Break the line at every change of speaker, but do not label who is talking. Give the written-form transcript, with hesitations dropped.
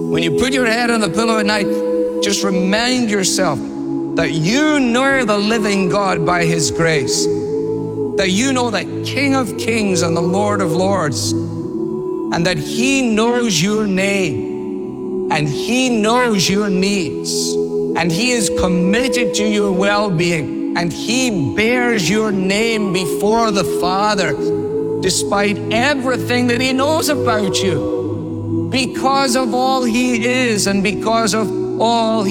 When you put your head on the pillow at night, just remind yourself that you know the living God by His grace, that you know the King of Kings and the Lord of Lords, and that He knows your name, and He knows your needs, and He is committed to your well-being, and He bears your name before the Father, despite everything that He knows about you, because of all He is and because of all